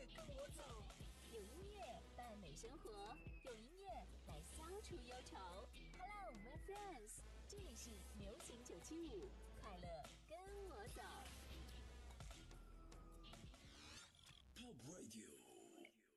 跟我走， 有音乐伴美生活，用音乐来消除忧愁。Hello, my friends， 这里是流行975，快乐跟我走。